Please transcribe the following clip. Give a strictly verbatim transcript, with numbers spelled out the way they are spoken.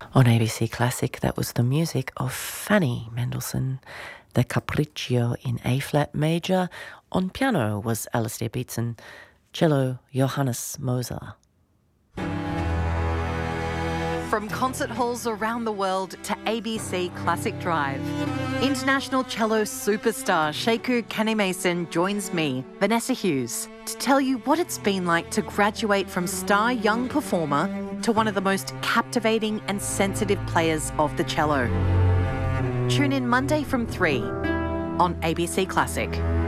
On A B C Classic, that was the music of Fanny Mendelssohn, the Capriccio in A-flat major. On piano was Alastair Beetson, cello Johannes Moser. From concert halls around the world to A B C Classic Drive, international cello superstar Sheku Kanneh-Mason joins me, Vanessa Hughes, to tell you what it's been like to graduate from star young performer to one of the most captivating and sensitive players of the cello. Tune in Monday from three on A B C Classic.